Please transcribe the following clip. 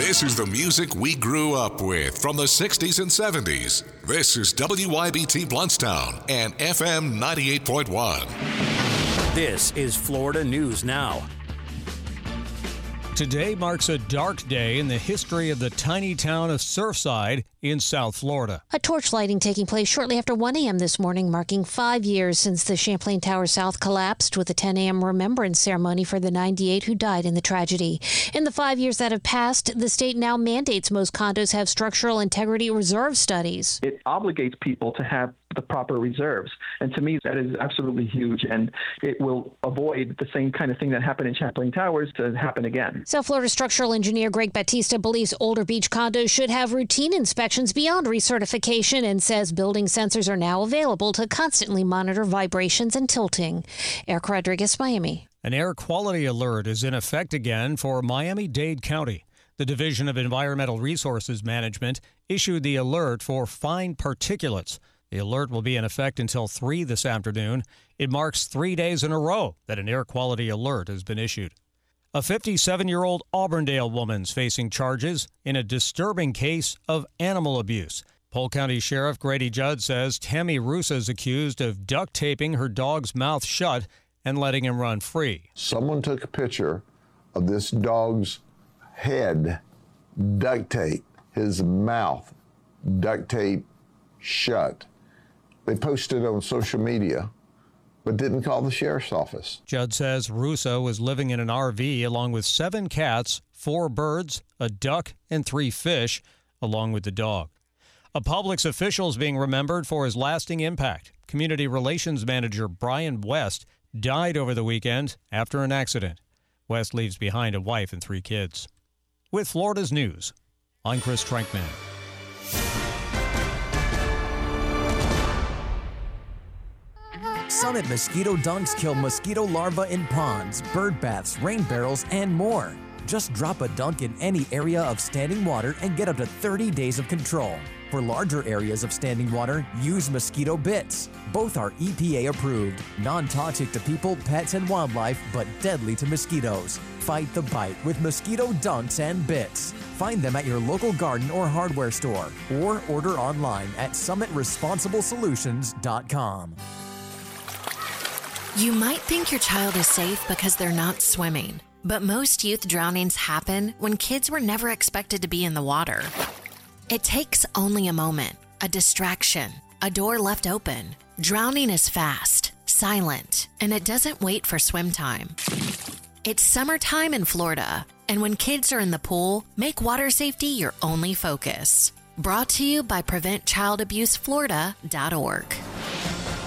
This is the music we grew up with from the 60s and 70s. This is WYBT Bluntstown and FM 98.1. This is Florida News Now. Today marks a dark day in the history of the tiny town of Surfside in South Florida. A torch lighting taking place shortly after 1 a.m. this morning, marking 5 years since the Champlain Tower South collapsed, with a 10 a.m. remembrance ceremony for the 98 who died in the tragedy. In the 5 years that have passed, the state now mandates most condos have structural integrity reserve studies. It obligates people to have the proper reserves. And to me, that is absolutely huge. And it will avoid the same kind of thing that happened in Champlain Towers to happen again. South Florida structural engineer Greg Batista believes older beach condos should have routine inspections beyond recertification, and says building sensors are now available to constantly monitor vibrations and tilting. Eric Rodriguez, Miami. An air quality alert is in effect again for Miami-Dade County. The Division of Environmental Resources Management issued the alert for fine particulates. The alert will be in effect until 3 this afternoon. It marks 3 days in a row that an air quality alert has been issued. A 57-year-old Auburndale woman's facing charges in a disturbing case of animal abuse. Polk County Sheriff Grady Judd says Tammy Russa is accused of duct taping her dog's mouth shut and letting him run free. Someone took a picture of this dog's head, duct tape, his mouth, duct tape shut. They posted it on social media, but didn't call the sheriff's office. Judd says Russo was living in an RV along with 7 cats, 4 birds, a duck, and 3 fish, along with the dog. A Publix official is being remembered for his lasting impact. Community Relations Manager Brian West died over the weekend after an accident. West leaves behind a wife and 3 kids. With Florida's news, I'm Chris Trankman. Summit Mosquito Dunks kill mosquito larvae in ponds, bird baths, rain barrels, and more. Just drop a dunk in any area of standing water and get up to 30 days of control. For larger areas of standing water, use mosquito bits. Both are EPA approved, non-toxic to people, pets, and wildlife, but deadly to mosquitoes. Fight the bite with mosquito dunks and bits. Find them at your local garden or hardware store, or order online at summitresponsiblesolutions.com. You might think your child is safe because they're not swimming, but most youth drownings happen when kids were never expected to be in the water. It takes only a moment, a distraction, a door left open. Drowning is fast, silent, and it doesn't wait for swim time. It's summertime in Florida, and when kids are in the pool, make water safety your only focus. Brought to you by PreventChildAbuseFlorida.org.